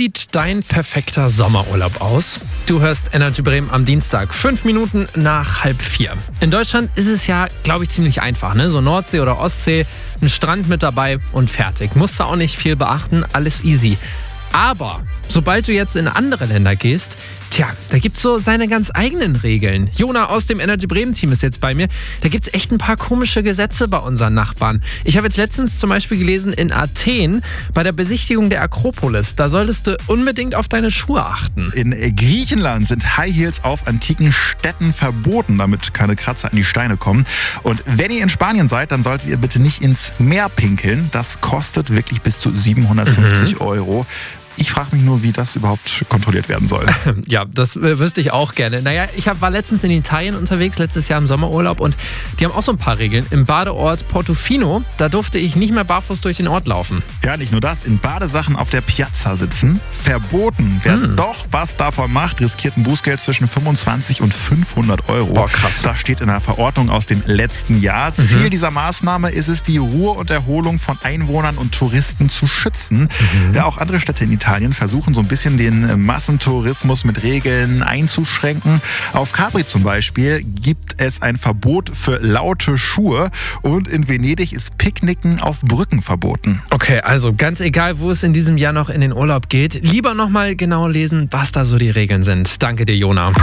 sieht dein perfekter Sommerurlaub aus? Du hörst Energy Bremen am Dienstag, 5 Minuten nach 3:30. In Deutschland ist es ja, glaube ich, ziemlich einfach, ne? So Nordsee oder Ostsee, ein Strand mit dabei und fertig. Musst du auch nicht viel beachten, alles easy. Aber sobald du jetzt in andere Länder gehst, da gibt's so seine ganz eigenen Regeln. Jona aus dem Energy Bremen Team ist jetzt bei mir. Da gibt's echt ein paar komische Gesetze bei unseren Nachbarn. Ich habe jetzt letztens zum Beispiel gelesen, in Athen bei der Besichtigung der Akropolis, da solltest du unbedingt auf deine Schuhe achten. In Griechenland sind High Heels auf antiken Städten verboten, damit keine Kratzer an die Steine kommen. Und wenn ihr in Spanien seid, dann solltet ihr bitte nicht ins Meer pinkeln. Das kostet wirklich bis zu 750 Euro. Ich frage mich nur, wie das überhaupt kontrolliert werden soll. Ja, das wüsste ich auch gerne. Naja, ich war letztens in Italien unterwegs, letztes Jahr im Sommerurlaub, und die haben auch so ein paar Regeln. Im Badeort Portofino, da durfte ich nicht mehr barfuß durch den Ort laufen. Ja, nicht nur das, in Badesachen auf der Piazza sitzen. Verboten. Wer doch was davon macht, riskiert ein Bußgeld zwischen 25 und 500 Euro. Boah, krass. Das steht in der Verordnung aus dem letzten Jahr. Ziel dieser Maßnahme ist es, die Ruhe und Erholung von Einwohnern und Touristen zu schützen. Ja, auch andere Städte in Italien versuchen so ein bisschen den Massentourismus mit Regeln einzuschränken. Auf Capri zum Beispiel gibt es ein Verbot für laute Schuhe, und in Venedig ist Picknicken auf Brücken verboten. Okay, also ganz egal, wo es in diesem Jahr noch in den Urlaub geht, lieber nochmal genau lesen, was da so die Regeln sind. Danke dir, Jona.